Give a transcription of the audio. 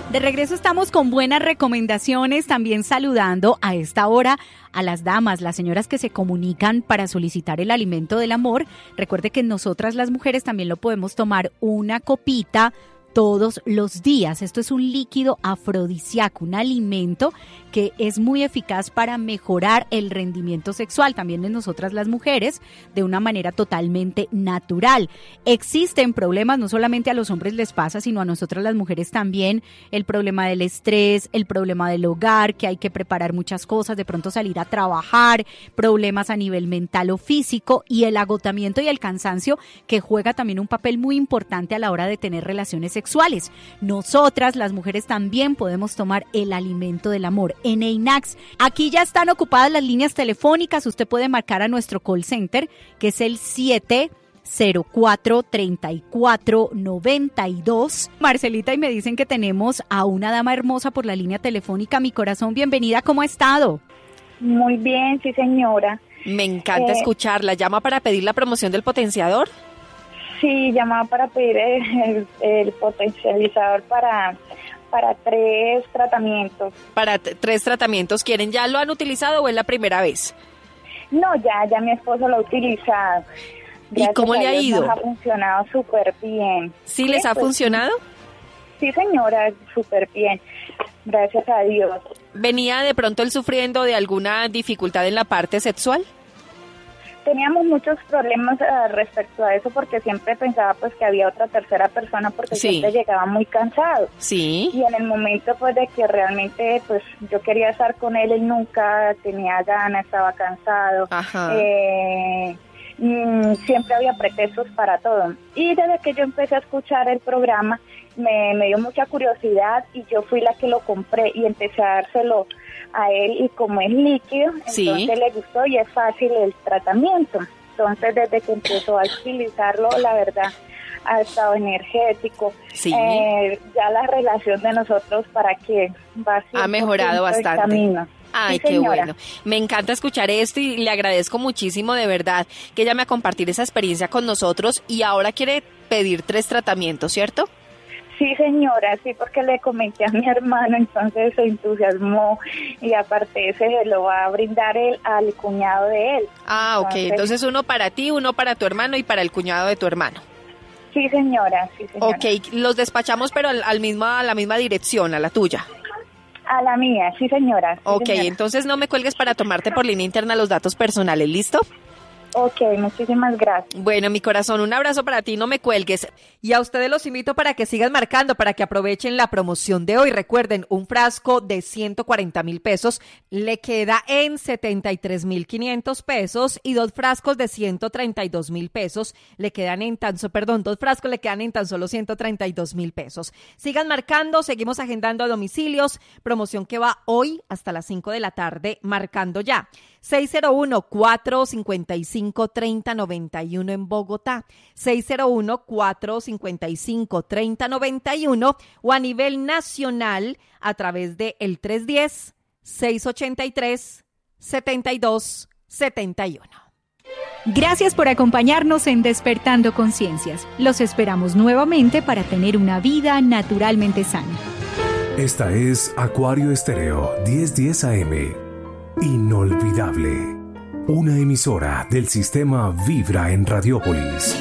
De regreso estamos con buenas recomendaciones, también saludando a esta hora a las damas, las señoras que se comunican para solicitar el alimento del amor. Recuerde que nosotras las mujeres también lo podemos tomar una copita todos los días. Esto es un líquido afrodisíaco, un alimento que es muy eficaz para mejorar el rendimiento sexual, también en nosotras las mujeres, de una manera totalmente natural. Existen problemas, no solamente a los hombres les pasa, sino a nosotras las mujeres también, el problema del estrés, el problema del hogar, que hay que preparar muchas cosas, de pronto salir a trabajar, problemas a nivel mental o físico, y el agotamiento y el cansancio, que juega también un papel muy importante a la hora de tener relaciones sexuales. Nosotras las mujeres también podemos tomar el alimento del amor en Einax. Aquí ya están ocupadas las líneas telefónicas. Usted puede marcar a nuestro call center, que es el 704-3492. Marcelita, y me dicen que tenemos a una dama hermosa por la línea telefónica. Mi corazón, bienvenida, ¿cómo ha estado? Muy bien, sí señora. Me encanta escucharla. ¿Llama para pedir la promoción del potenciador? Sí, llamaba para pedir el potencializador para 3 tratamientos. Para 3 tratamientos. ¿Quieren? ¿Ya lo han utilizado o es la primera vez? No, ya mi esposo lo ha utilizado. Gracias. ¿Y cómo le ha ido? Nos ha funcionado súper bien. ¿Sí les ha funcionado? Sí, señora, súper bien. Gracias a Dios. ¿Venía de pronto él sufriendo de alguna dificultad en la parte sexual? Teníamos muchos problemas respecto a eso, porque siempre pensaba pues que había otra tercera persona, porque siempre llegaba muy cansado. Sí. Y en el momento pues de que realmente pues yo quería estar con él, él nunca tenía ganas, estaba cansado. Ajá. Siempre había pretextos para todo. Y desde que yo empecé a escuchar el programa, me dio mucha curiosidad y yo fui la que lo compré y empecé a dárselo a él, y como es líquido, entonces le gustó y es fácil el tratamiento. Entonces desde que empezó a utilizarlo, la verdad, ha estado energético. Sí. Ya la relación de nosotros ha mejorado bastante. Camino. Ay, sí, qué bueno. Me encanta escuchar esto y le agradezco muchísimo, de verdad, que ella me a compartir esa experiencia con nosotros. Y ahora quiere pedir 3 tratamientos, ¿cierto? Sí, señora, sí, porque le comenté a mi hermano, entonces se entusiasmó, y aparte se lo va a brindar él al cuñado de él. Ah, ok, entonces uno para ti, uno para tu hermano y para el cuñado de tu hermano. Sí, señora, sí, señora. Ok, los despachamos, pero a la misma dirección, a la tuya. A la mía, sí, señora. Sí, ok, señora. Entonces no me cuelgues para tomarte por línea interna los datos personales, ¿listo? Ok, muchísimas gracias. Bueno, mi corazón, un abrazo para ti, no me cuelgues. Y a ustedes los invito para que sigan marcando, para que aprovechen la promoción de hoy. Recuerden, un frasco de 140,000 pesos le queda en 73,500 pesos, y 2 frascos de 132,000 pesos le quedan en 2 frascos le quedan en tan solo 132,000 pesos. Sigan marcando, seguimos agendando a domicilios, promoción que va hoy hasta las 5 de la tarde, marcando ya. 601-455-3091 en Bogotá, 601-455-3091, o a nivel nacional a través de el 310-683-7271. Gracias por acompañarnos en Despertando Conciencias. Los esperamos nuevamente para tener una vida naturalmente sana. Esta es Acuario Estéreo 1010 AM. Inolvidable. Una emisora del sistema Vibra en Radiópolis.